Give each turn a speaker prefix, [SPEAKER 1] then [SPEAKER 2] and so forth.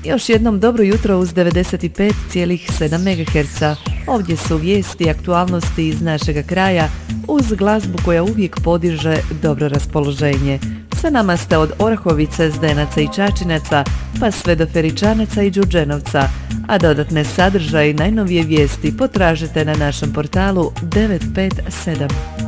[SPEAKER 1] Još jednom dobro jutro uz 95,7 MHz. Ovdje su vijesti i aktualnosti iz našega kraja uz glazbu koja uvijek podiže dobro raspoloženje. Sa nama ste od Orahovice, Zdenaca i Čačinaca pa sve do Feričanaca i Đurđenovca, a dodatne sadržaje i najnovije vijesti potražite na našem portalu 957.